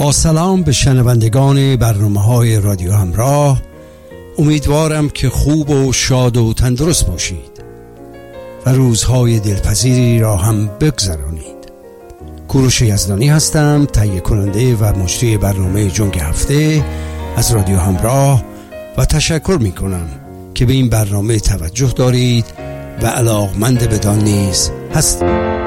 با سلام به شنوندگان برنامه‌های رادیو همراه. امیدوارم که خوب و شاد و تندرست باشید و روزهای دلپذیری را هم بگذرانید. کوروش یزدانی هستم، تهیه کننده و مجری برنامه جنگ هفته از رادیو همراه و تشکر می کنم که به این برنامه توجه دارید و علاقمند بدان نیز هستید.